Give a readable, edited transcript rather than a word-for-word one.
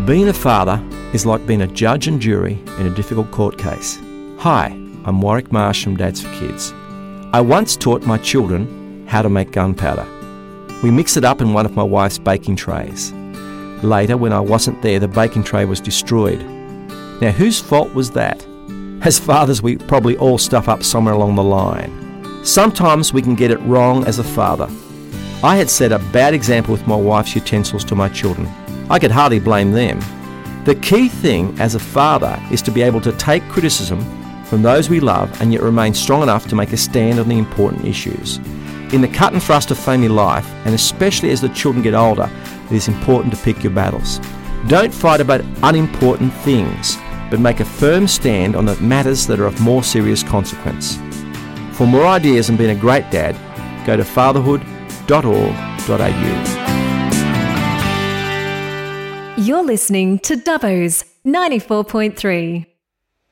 Being a father is like being a judge and jury in a difficult court case. Hi, I'm Warwick Marsh from Dads for Kids. I once taught my children how to make gunpowder. We mixed it up in one of my wife's baking trays. Later, when I wasn't there, the baking tray was destroyed. Now, whose fault was that? As fathers, we probably all stuff up somewhere along the line. Sometimes we can get it wrong as a father. I had set a bad example with my wife's utensils to my children. I could hardly blame them. The key thing as a father is to be able to take criticism from those we love and yet remain strong enough to make a stand on the important issues. In the cut and thrust of family life, and especially as the children get older, it is important to pick your battles. Don't fight about unimportant things, but make a firm stand on the matters that are of more serious consequence. For more ideas on being a great dad, go to fatherhood.org.au. You're listening to Dubbo's 94.3.